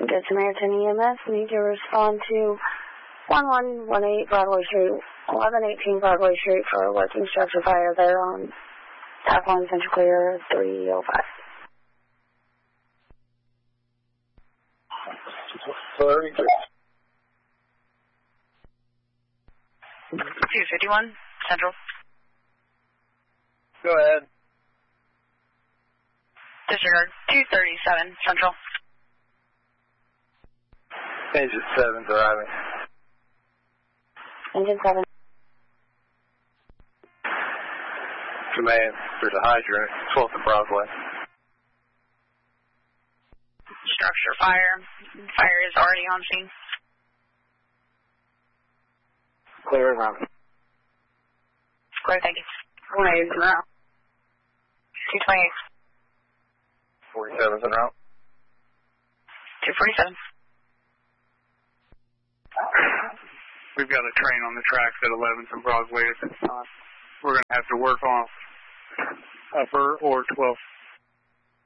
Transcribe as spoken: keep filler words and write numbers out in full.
Good Samaritan E M S, need to respond to one one one eight Broadway Street, eleven eighteen Broadway Street for a working structure fire there on Tap one Central Clear three oh five. thirty-two. two fifty-one Central. Go ahead. Disregard two thirty-seven Central. Engine seven driving. Engine seven. Command, there's a hydrant, twelfth and Broadway. Structure fire. Fire is already on scene. Clear around. Clear, thank you. one eight in route. two twenty-eight. forty-seven's en route. two forty-seven. We've got a train on the tracks at eleventh and Broadway at this time. We're going to have to work on upper or twelfth